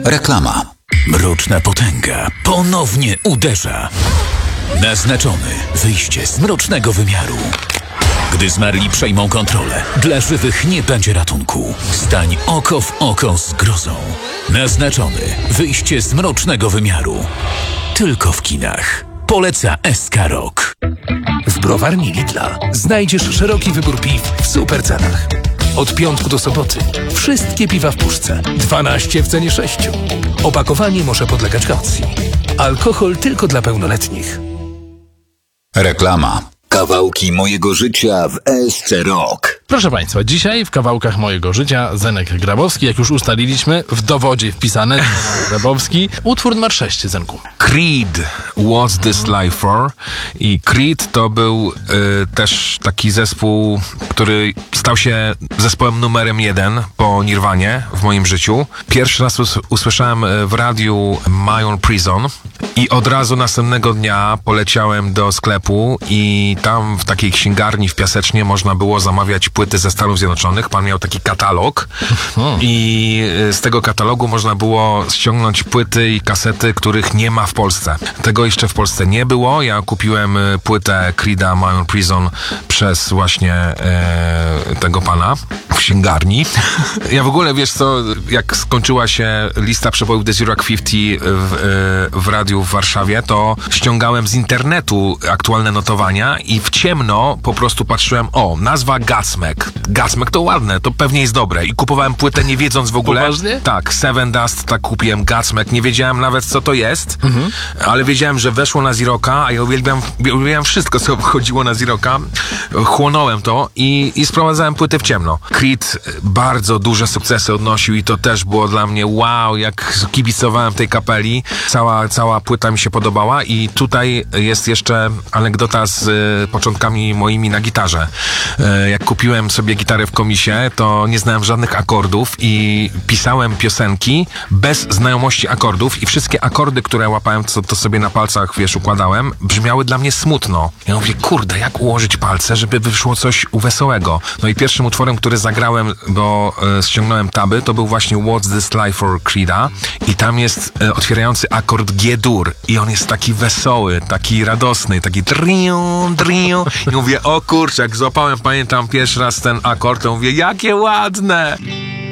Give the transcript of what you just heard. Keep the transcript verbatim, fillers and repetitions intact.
Reklama. Mroczna potęga ponownie uderza. Naznaczony wyjście z mrocznego wymiaru. Gdy zmarli przejmą kontrolę, dla żywych nie będzie ratunku. Stań oko w oko z grozą. Naznaczony wyjście z mrocznego wymiaru. Tylko w kinach. Poleca S K Rock. W browarni Lidla znajdziesz szeroki wybór piw w super cenach. Od piątku do soboty wszystkie piwa w puszce. dwanaście w cenie sześciu. Opakowanie może podlegać kaucji. Alkohol tylko dla pełnoletnich. Reklama. Kawałki mojego życia w S C Rock. Proszę Państwa, dzisiaj w kawałkach mojego życia Zenek Grabowski, jak już ustaliliśmy, w dowodzie wpisane Grabowski, utwór numer sześć, Zenku. Creed, What's This Life For? I Creed to był y, też taki zespół, który stał się zespołem numerem jeden po Nirwanie w moim życiu. Pierwszy raz us- usłyszałem w radiu My Own Prison i od razu następnego dnia poleciałem do sklepu i tam w takiej księgarni w Piasecznie można było zamawiać płyty ze Stanów Zjednoczonych. Pan miał taki katalog i z tego katalogu można było ściągnąć płyty i kasety, których nie ma w Polsce. Tego jeszcze w Polsce nie było. Ja kupiłem płytę Creeda My Own Prison przez właśnie e, tego pana w księgarni. Ja w ogóle, wiesz co, jak skończyła się lista przebojów The Zero pięćdziesiąt w, w radiu w Warszawie, to ściągałem z internetu aktualne notowania i w ciemno po prostu patrzyłem, o, nazwa Godsmack. Godsmack to ładne, to pewnie jest dobre. I kupowałem płytę nie wiedząc w ogóle. Poważnie? Tak, Seven Dust, tak kupiłem Godsmack. Nie wiedziałem nawet, co to jest, mhm. ale wiedziałem, że weszło na Ziroka, a ja uwielbiam, uwielbiam wszystko, co wchodziło na Ziroka. Chłonąłem to i, i sprowadzałem płyty w ciemno. Creed bardzo duże sukcesy odnosił i to też było dla mnie wow, jak kibicowałem tej kapeli. Cała, cała płyta mi się podobała i tutaj jest jeszcze anegdota z y, początkami moimi na gitarze. Y, jak kupiłem sobie gitarę w komisie, to nie znałem żadnych akordów i pisałem piosenki bez znajomości akordów i wszystkie akordy, które łapałem, co to sobie na palcach, wiesz, układałem, brzmiały dla mnie smutno. Ja mówię, kurde, jak ułożyć palce, żeby wyszło coś wesołego. No i pierwszym utworem, który zagrałem, bo e, ściągnąłem taby, to był właśnie What's This Life For Creeda i tam jest e, otwierający akord G-dur i on jest taki wesoły, taki radosny, taki driu, driu i mówię, o kurczę, jak złapałem, pamiętam pierwszy raz ten akord, to mówię, jakie ładne!